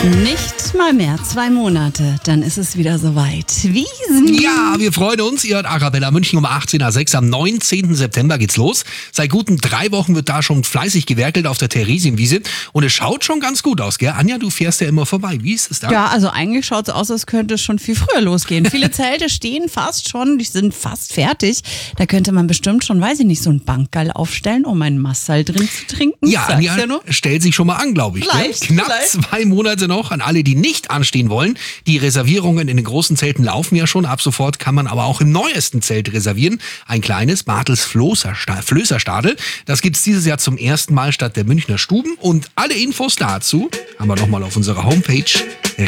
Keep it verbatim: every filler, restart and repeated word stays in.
Nicht mal mehr zwei Monate, dann ist es wieder soweit. Wiesn. Ja, wir freuen uns. Ihr hört Arabella München um achtzehn Uhr sechs. Am neunzehnten September geht's los. Seit guten drei Wochen wird da schon fleißig gewerkelt auf der Theresienwiese. Und es schaut schon ganz gut aus, gell? Anja, du fährst ja immer vorbei. Wie ist es da? Ja, also eigentlich schaut es aus, als könnte es schon viel früher losgehen. Viele Zelte stehen fast schon, die sind fast fertig. Da könnte man bestimmt schon, weiß ich nicht, so ein Bankgall aufstellen, um einen Massal drin zu trinken. Ja, Anja ja nur. stellt sich schon mal an, glaube ich. Vielleicht, Knapp vielleicht. zwei Monate noch an alle, die nicht anstehen wollen. Die Reservierungen in den großen Zelten laufen ja schon. Ab sofort kann man aber auch im neuesten Zelt reservieren. Ein kleines Bartels Flößerstadel. Das gibt's dieses Jahr zum ersten Mal statt der Münchner Stuben. Und alle Infos dazu haben wir nochmal auf unserer Homepage